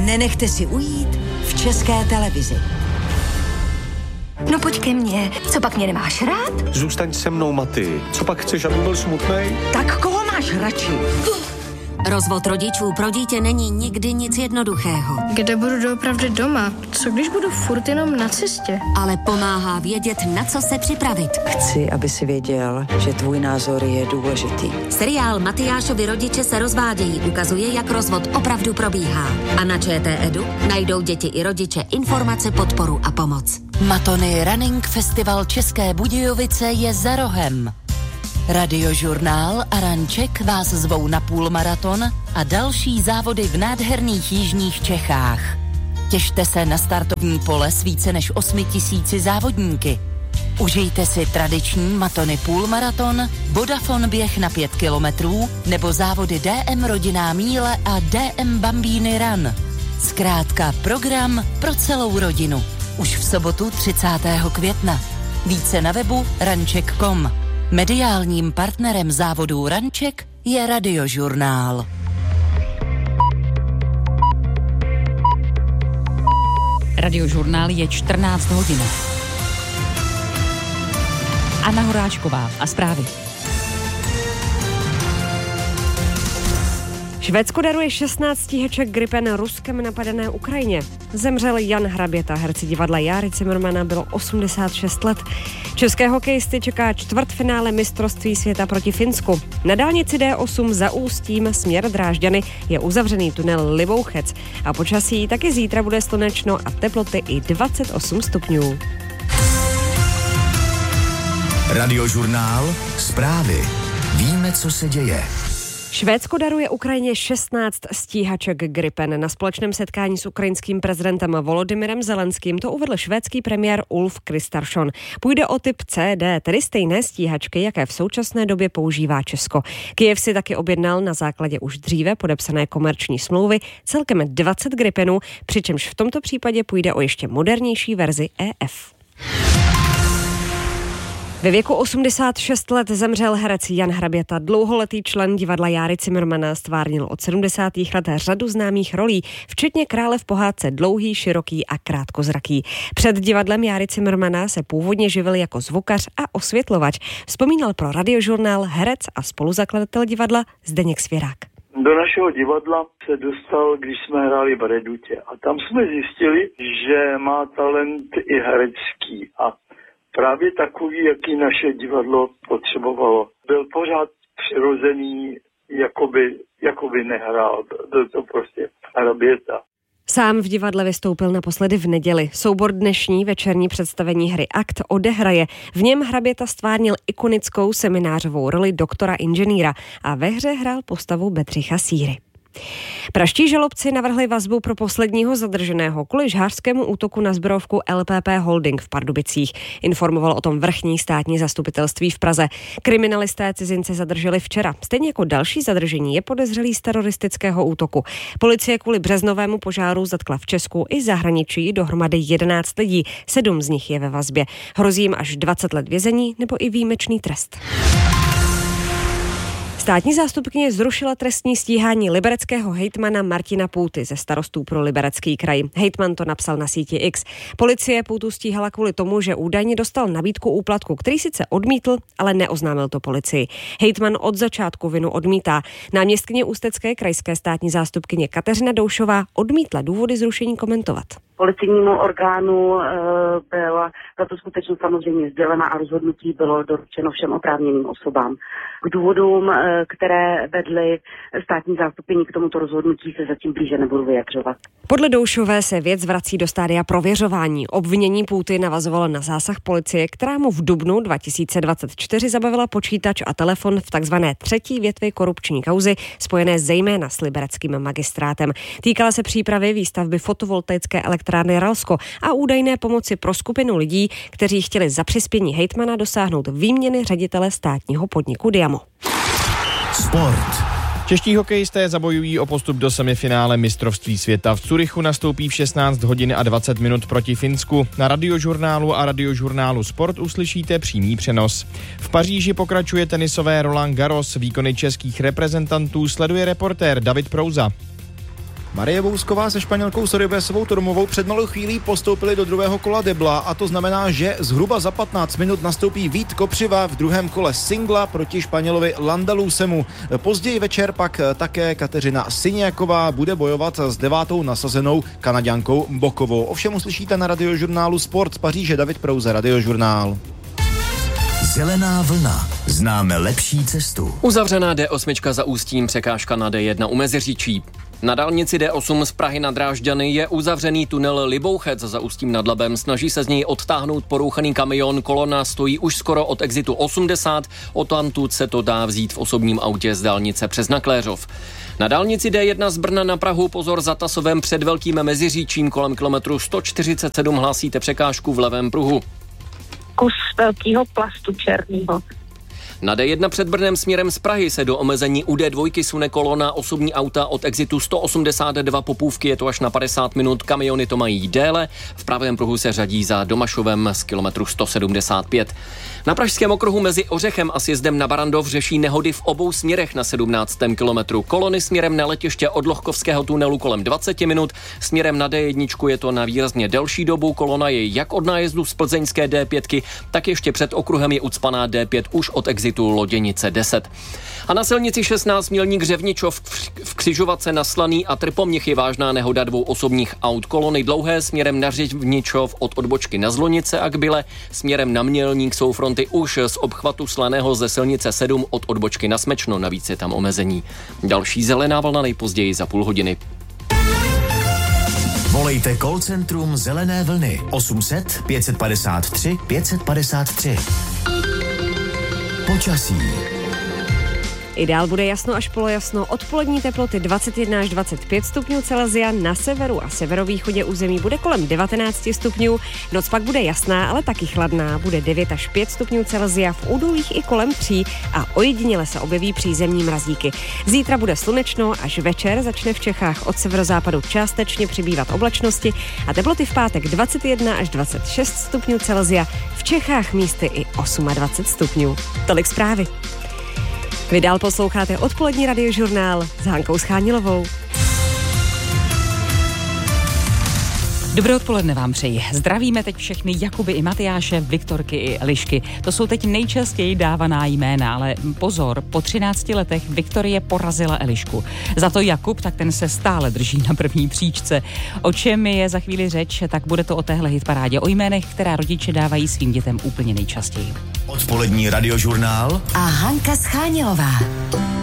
nenechte si ujít v České televizi. No pojď ke mně, co pak mě nemáš rád? Zůstaň se mnou, Maty. Co pak chceš, aby byl smutnej? Tak koho máš radši? Rozvod rodičů pro dítě není nikdy nic jednoduchého. Kde budu doopravdy doma? Co když budu furt jenom na cestě? Ale pomáhá vědět, na co se připravit. Chci, aby si věděl, že tvůj názor je důležitý. Seriál Matyášovi rodiče se rozvádějí ukazuje, jak rozvod opravdu probíhá. A na ČT Edu najdou děti i rodiče informace, podporu a pomoc. Matony Running Festival České Budějovice je za rohem. Radiožurnál a Ranček vás zvou na půlmaraton a další závody v nádherných jižních Čechách. Těšte se na startovní pole s více než 8 000 závodníky. Užijte si tradiční Matony půlmaraton, Vodafone běh na 5 kilometrů nebo závody DM Rodinná míle a DM Bambíny Run. Zkrátka program pro celou rodinu. Už v sobotu 30. května. Více na webu ranček.com. Mediálním partnerem závodů Ranček je Radiožurnál. Radiožurnál je 14 hodin. Anna Horáčková a zprávy. Švédsko daruje 16 stíhaček Gripen Ruskem napadené Ukrajině. Zemřel Jan Hraběta, herci divadla Járy Cimrmana, bylo 86 let. České hokejisty čeká čtvrtfinále mistrovství světa proti Finsku. Na dálnici D8 za Ústím směr Drážďany je uzavřený tunel Libouchec a počasí taky zítra bude slunečno a teploty i 28 stupňů. Radiožurnál, zprávy. Víme, co se děje. Švédsko daruje Ukrajině 16 stíhaček Gripen. Na společném setkání s ukrajinským prezidentem Volodymyrem Zelenským to uvedl švédský premiér Ulf Kristersson. Půjde o typ CD, tedy stejné stíhačky, jaké v současné době používá Česko. Kyjev si taky objednal na základě už dříve podepsané komerční smlouvy celkem 20 Gripenů, přičemž v tomto případě půjde o ještě modernější verzi EF. Ve věku 86 let zemřel herec Jan Hraběta, dlouholetý člen divadla Járy Cimrmana, stvárnil od 70. let řadu známých rolí, včetně krále v pohádce Dlouhý, široký a krátkozraký. Před divadlem Járy Cimrmana se původně živil jako zvukař a osvětlovač. Vzpomínal pro Radiožurnál herec a spoluzakladatel divadla Zdeněk Svěrák. Do našeho divadla se dostal, když jsme hráli v Redutě. A tam jsme zjistili, že má talent i herecký. A právě takový, jaký naše divadlo potřebovalo. Byl pořád přirozený, jakoby nehrál. Byl to prostě Hraběta. Sám v divadle vystoupil naposledy v neděli. Soubor dnešní večerní představení hry Akt odehraje. V něm Hraběta stvárnil ikonickou seminářovou roli doktora inženýra a ve hře hrál postavu Bedřicha Síry. Pražští žalobci navrhli vazbu pro posledního zadrženého kvůli žhářskému útoku na zbrojovku LPP Holding v Pardubicích. Informoval o tom vrchní státní zastupitelství v Praze. Kriminalisté cizince zadrželi včera. Stejně jako další zadržení je podezřelý z teroristického útoku. Policie kvůli březnovému požáru zatkla v Česku i zahraničí dohromady 11 lidí. 7 z nich je ve vazbě. Hrozí jim až 20 let vězení nebo i výjimečný trest. Státní zástupkyně zrušila trestní stíhání libereckého hejtmana Martina Půty ze Starostů pro Liberecký kraj. Hejtman to napsal na síti X. Policie Půtu stíhala kvůli tomu, že údajně dostal nabídku úplatku, který sice odmítl, ale neoznámil to policii. Hejtman od začátku vinu odmítá. Náměstkyně ústecké krajské státní zástupkyně Kateřina Doušová odmítla důvody zrušení komentovat. Policejnímu orgánu byla tato skutečnost samozřejmě sdělena a rozhodnutí bylo doručeno všem oprávněným osobám. K důvodům, které vedly státní zástupkyni k tomuto rozhodnutí, se zatím blíže nebudu vyjadřovat. Podle Doušové se věc vrací do stádia prověřování. Obvinění Půty navazovalo na zásah policie, která mu v dubnu 2024 zabavila počítač a telefon v takzvané třetí větvi korupční kauzy, spojené zejména s libereckým magistrátem. Týkala se přípravy výstavby fotovoltaické elektrárny Ralsko a údajné pomoci pro skupinu lidí, kteří chtěli za přispění hejtmana dosáhnout výměny ředitele státního podniku Diamo. Sport. Čeští hokejisté zabojují o postup do semifinále mistrovství světa. V Curychu nastoupí v 16 hodin a 20 minut proti Finsku. Na Radiožurnálu a Radiožurnálu Sport uslyšíte přímý přenos. V Paříži pokračuje tenisové Roland Garros. Výkony českých reprezentantů sleduje reportér David Prouza. Marie Bousková se Španělkou Sorribesovou Turmovou před malou chvílí postoupili do druhého kola debla a to znamená, že zhruba za 15 minut nastoupí Vít Kopřiva v druhém kole singla proti Španělovi Landalusemu. Později večer pak také Kateřina Syniaková bude bojovat s 9. nasazenou Kanaďankou Bokovou. Ovšem uslyšíte na Radiožurnálu Sport z Paříže. David Prouze, Radiožurnál. Zelená vlna. Známe lepší cestu. Uzavřená D8 za Ústím, překážka na D1 u Meziříčí. Na dálnici D8 z Prahy na Drážďany je uzavřený tunel Libouchec za Ústím nad Labem. Snaží se z něj odtáhnout porouchaný kamion. Kolona stojí už skoro od exitu 80. Odtamtud se to dá vzít v osobním autě z dálnice přes Nakléřov. Na dálnici D1 z Brna na Prahu pozor za Tasovem před Velkým Meziříčím kolem kilometru 147 hlásíte překážku v levém pruhu. Kus velkého plastu černého. Na D1 před Brnem směrem z Prahy se do omezení u D2 sune kolona osobní auta od exitu 182 Popůvky, je to až na 50 minut, kamiony to mají déle, v pravém pruhu se řadí za Domašovem z kilometru 175. Na pražském okruhu mezi Ořechem a sjezdem na Barandov řeší nehody v obou směrech na 17. kilometru. Kolony směrem na letiště od Lohkovského tunelu kolem 20 minut, směrem na D1 je to na výrazně delší dobu, kolona je jak od nájezdu z plzeňské D5, tak ještě před okruhem je ucpaná D5 už od exitu Loděnice 10. A na silnici 16 Mělník Řevničov v křižovatce na Slaný a Trpomněch je vážná nehoda 2 osobních aut. Kolony dlouhé směrem na Řevničov od odbočky na Zlonice a k Byle, směrem na Mělník jsou fronty už z obchvatu Slaného ze silnice 7 od odbočky na Smečno, navíc je tam omezení. Další zelená vlna nejpozději za půl hodiny. Volejte call centrum Zelené vlny 800 553 553. Počasí. I dál bude jasno až polojasno, odpolední teploty 21 až 25 stupňů Celsia, na severu a severovýchodě území bude kolem 19 stupňů, noc pak bude jasná, ale taky chladná, bude 9 až 5 stupňů Celsia, v údolích i kolem 3 a ojediněle se objeví přízemní mrazíky. Zítra bude slunečno, až večer začne v Čechách od severozápadu částečně přibývat oblačnosti a teploty v pátek 21 až 26 stupňů Celsia, v Čechách místy i 28 stupňů. Tolik zprávy. Vy dál posloucháte odpolední Radiožurnál s Hankou Schánilovou. Dobré odpoledne vám přeji. Zdravíme teď všechny Jakuby i Matyáše, Viktorky i Elišky. To jsou teď nejčastěji dávaná jména, ale pozor, po 13 letech Viktorie porazila Elišku. Za to Jakub, tak ten se stále drží na první příčce. O čem je za chvíli řeč, tak bude to o téhle hitparádě, o jménech, která rodiče dávají svým dětem úplně nejčastěji. Odpolední Radiožurnál a Hanka Schánilová.